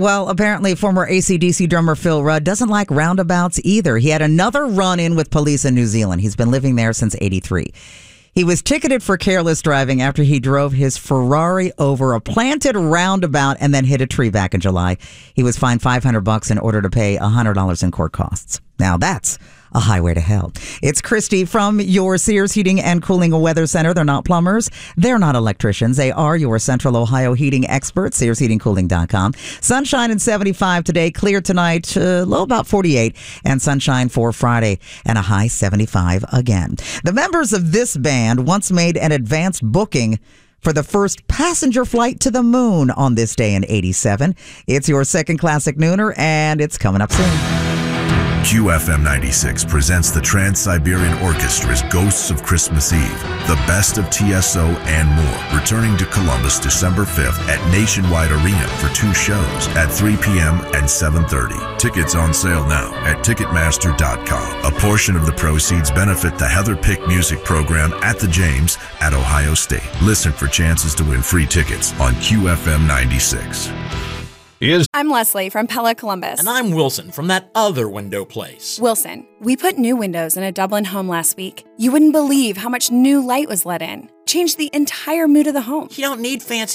Well, apparently former AC/DC drummer Phil Rudd doesn't like roundabouts either. He had another run-in with police in New Zealand. He's been living there since '83. He was ticketed for careless driving after he drove his Ferrari over a planted roundabout and then hit a tree back in July. He was fined $500 in order to pay $100 in court costs. Now that's a highway to hell. It's Christy from your Sears Heating and Cooling Weather Center. They're not plumbers. They're not electricians. They are your Central Ohio heating experts. SearsHeatingCooling.com. Sunshine and 75 today. Clear tonight. Low about 48. And sunshine for Friday. And a high 75 again. The members of this band once made an advanced booking for the first passenger flight to the moon on this day in '87. It's your second classic nooner, and it's coming up soon. QFM 96 presents the Trans-Siberian Orchestra's Ghosts of Christmas Eve, the best of TSO and more, returning to Columbus December 5th at Nationwide Arena for 2 shows at 3 p.m. and 7:30. Tickets on sale now at Ticketmaster.com. A portion of the proceeds benefit the Heather Pick Music Program at the James at Ohio State. Listen for chances to win free tickets on QFM 96. I'm Leslie from Pella Columbus. And I'm Wilson from that other window place. Wilson, we put new windows in a Dublin home last week. You wouldn't believe how much new light was let in. Changed the entire mood of the home. You don't need fancy